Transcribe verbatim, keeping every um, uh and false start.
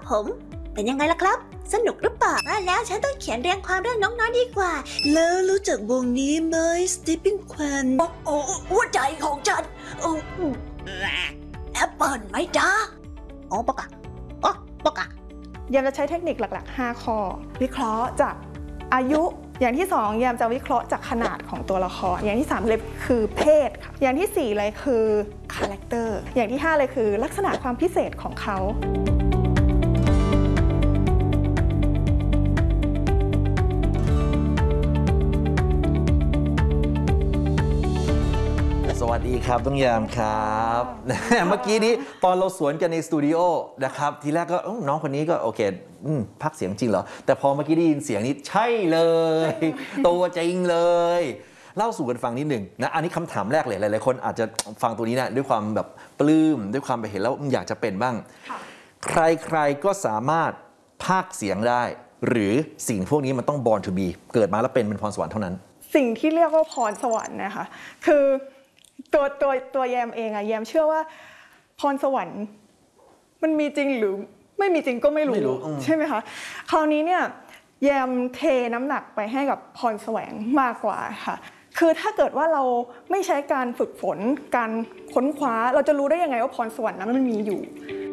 ผมเป็นยังไงล่ะครับสนุกหรือเปล่าว่าแล้วฉันต้องเขียนเรียงความเรื่องน้องๆดีกว่าแล้วรู้จักวงนี้ไหมสตีปปิ้งแควนโอ้โอ้หัวใจของฉันโอ้แอปเปิลไหมจ๊ะอ๋อปะกะอ๋อปะกะแยมจะใช้เทคนิคหลักๆห้าข้อวิเคราะห์จากอายุอย่างที่สองแยมจะวิเคราะห์จากขนาดของตัวละครอย่างที่สามเลยคือเพศค่ะอย่างที่สี่เลยคือคาแรคเตอร์อย่างที่ห้าเลยคือลักษณะความพิเศษของเขาสวัสดีครับต้องยามครับเมื่อกี้นี้ตอนเราสวนกันในสตูดิโอนะครับทีแรกก็น้องคนนี้ก็โอเคพักเสียงจริงเหรอแต่พอเมื่อกี้ได้ยินเสียงนี้ใช่เลยตัวจริงเลยเล่าสู่กันฟังนิดหนึ่งนะอันนี้คำถามแรกเลยหลายๆคนอาจจะฟังตัวนี้นะด้วยความแบบปลื้มด้วยความไปเห็นแล้วอยากจะเป็นบ้างใครๆก็สามารถพากย์เสียงได้หรือสิ่งพวกนี้มันต้อง born to be เกิดมาแล้วเป็นเป็นพรสวรรค์เท่านั้นสิ่งที่เรียกว่าพรสวรรค์นะคะคือตัวตัวตัวแยมเองอะแยมเชื่อว่าพรสวรรค์มันมีจริงหรือไม่มีจริงก็ไม่รู้ใช่ไหมคะคราวนี้เนี่ยแยมเทน้ำหนักไปให้กับพรแสวงมากกว่าค่ะคือถ้าเกิดว่าเราไม่ใช้การฝึกฝนการค้นคว้าเราจะรู้ได้ยังไงว่าพรสวรรค์นั้นมันมีอยู่